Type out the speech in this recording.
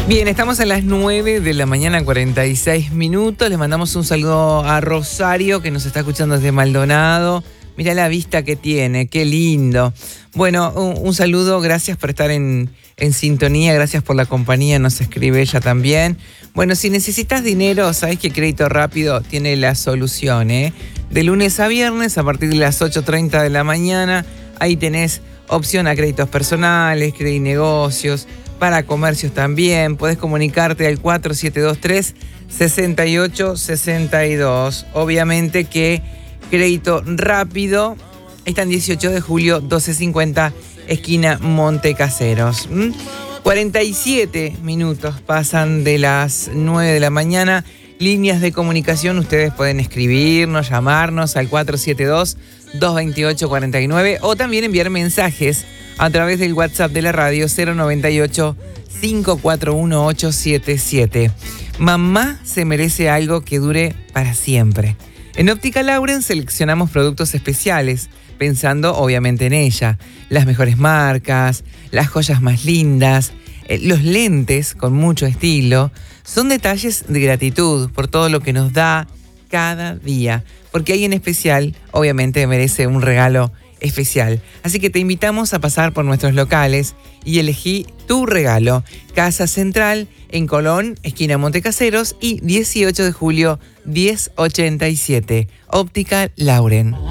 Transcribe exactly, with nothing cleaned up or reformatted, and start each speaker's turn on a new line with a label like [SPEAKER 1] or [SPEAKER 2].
[SPEAKER 1] Bien, estamos a las nueve de la mañana, cuarenta y seis minutos. Les mandamos un saludo a Rosario, que nos está escuchando desde Maldonado. Mirá la vista que tiene, qué lindo. Bueno, un, un saludo, gracias por estar en, en sintonía, gracias por la compañía, nos escribe ella también. Bueno, si necesitas dinero, sabes que Crédito Rápido tiene la solución, ¿eh? De lunes a viernes, a partir de las ocho treinta de la mañana, ahí tenés opción a créditos personales, créditos negocios, para comercios también. Podés comunicarte al cuatro siete dos tres, seis ocho seis dos. Obviamente que Crédito Rápido está en dieciocho de julio, doce cincuenta, esquina Montecaseros. ¿Mm? cuarenta y siete minutos pasan de las nueve de la mañana. Líneas de comunicación, ustedes pueden escribirnos, llamarnos al cuatro siete dos, dos dos ocho, cuatro nueve o también enviar mensajes a través del WhatsApp de la radio cero noventa y ocho, cinco cuatro uno, ocho siete siete. Mamá se merece algo que dure para siempre. En Óptica Lauren seleccionamos productos especiales, pensando obviamente en ella. Las mejores marcas, las joyas más lindas, eh, los lentes con mucho estilo. Son detalles de gratitud por todo lo que nos da cada día. Porque alguien especial obviamente merece un regalo especial. Así que te invitamos a pasar por nuestros locales y elegí tu regalo. Casa Central en Colón, esquina Montecaseros y dieciocho de julio, diez ochenta y siete. Óptica Lauren.